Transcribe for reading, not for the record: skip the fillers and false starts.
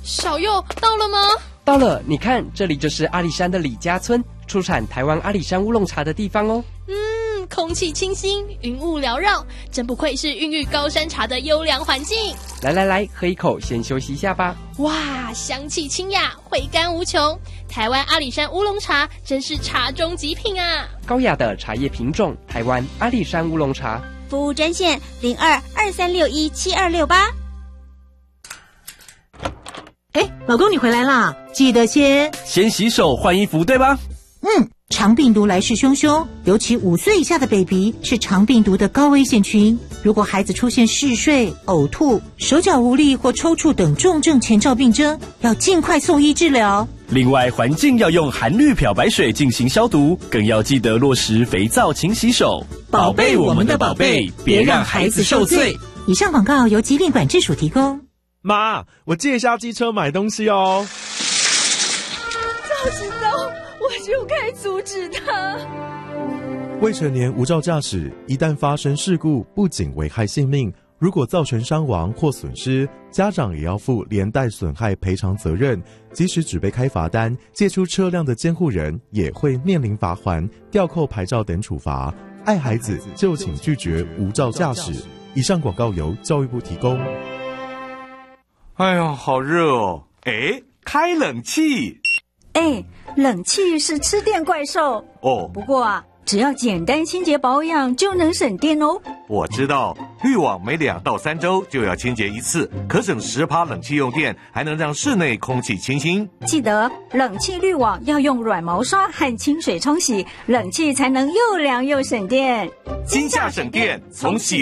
小佑到了吗？ 到了，你看，这里就是阿里山的李家村，出产台湾阿里山乌龙茶的地方哦。 空气清新，云雾缭绕，真不愧是孕育高山茶的优良环境。 来，喝一口，先休息一下吧。 哇，香气清雅，回甘无穷。台湾阿里山乌龙茶真是茶中极品啊！ 高雅的茶叶品种，台湾阿里山乌龙茶。 服务专线0223617268。 老公你回来啦，记得先洗手换衣服，对吧？ 肠病毒来势汹汹，尤其5岁以下的 baby 是肠病毒的高危险群。如果孩子出现嗜睡、呕吐、手脚无力或抽搐等重症前兆病征，要尽快送医治疗。 另外，环境要用含氯漂白水进行消毒，更要记得落实肥皂勤洗手，宝贝我们的宝贝，别让孩子受罪。 以上广告由疾病管制署提供。 妈，我借一下机车买东西哦。 早知道我就该阻止他。 未成年无照驾驶，一旦发生事故，不仅危害性命，如果造成伤亡或损失，家长也要负连带损害赔偿责任。即使只被开罚单，借出车辆的监护人也会面临罚锾、吊扣牌照等处罚。爱孩子就请拒绝无照驾驶。以上广告由教育部提供。 哎呀，好热哦！开冷气。 冷气是吃电怪兽哦。 不过只要简单清洁保养就能省电哦。 我知道，滤网每2到3周就要清洁一次，可省10%冷气用电，还能让室内空气清新。 记得冷气滤网要用软毛刷和清水冲洗，冷气才能又凉又省电。 今夏省电，从洗